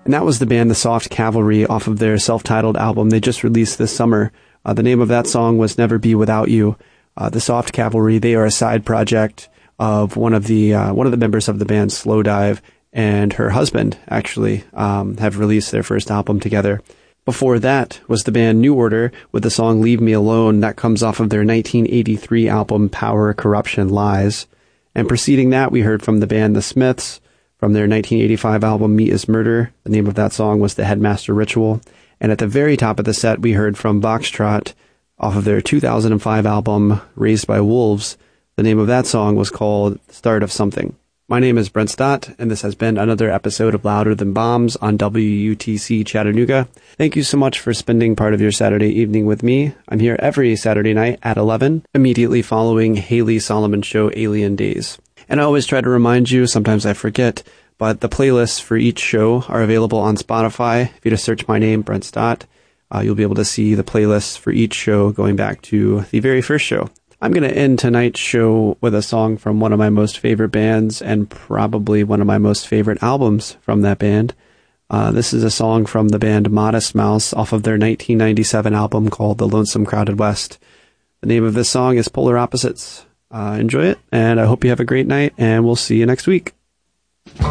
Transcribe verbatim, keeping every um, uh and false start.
And that was the band The Soft Cavalry off of their self-titled album they just released this summer. Uh, the name of that song was Never Be Without You. Uh, the Soft Cavalry, they are a side project of one of the uh, one of the members of the band, Slowdive, and her husband, actually, um, have released their first album together. Before that was the band New Order with the song Leave Me Alone. That comes off of their nineteen eighty-three album Power, Corruption, Lies. And preceding that, we heard from the band The Smiths from their nineteen eighty-five album Meat is Murder. The name of that song was The Headmaster Ritual. And at the very top of the set, we heard from Foxtrot off of their two thousand five album Raised by Wolves. The name of that song was called Start of Something. My name is Brent Stott, and this has been another episode of Louder Than Bombs on W U T C Chattanooga. Thank you so much for spending part of your Saturday evening with me. I'm here every Saturday night at eleven, immediately following Haley Solomon's show Alien Days. And I always try to remind you, sometimes I forget, but the playlists for each show are available on Spotify. If you just search my name, Brent Stott, uh, you'll be able to see the playlists for each show going back to the very first show. I'm going to end tonight's show with a song from one of my most favorite bands and probably one of my most favorite albums from that band. Uh, this is a song from the band Modest Mouse off of their nineteen ninety-seven album called The Lonesome Crowded West. The name of this song is Polar Opposites. Uh, enjoy it, and I hope you have a great night, and we'll see you next week.